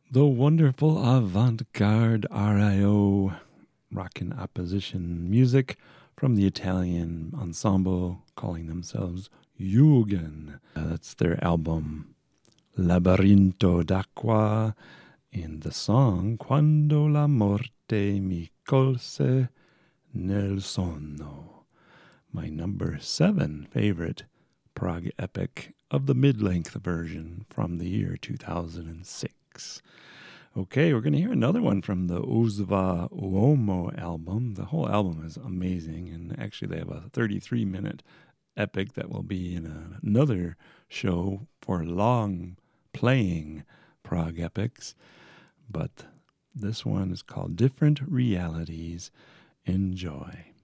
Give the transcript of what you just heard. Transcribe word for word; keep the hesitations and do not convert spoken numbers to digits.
The wonderful avant-garde R I O rock and opposition music from the Italian ensemble calling themselves Yugen. Uh, that's their album Labirinto d'acqua, and the song Quando la morte mi colse nel sonno, my number seven favorite prog epic of the mid-length version from the year two thousand six. Okay, we're going to hear another one from the Ozva Uomo album. The whole album is amazing, and actually they have a thirty-three minute epic that will be in a, another show for long playing prog epics. But this one is called Different Realities. Enjoy.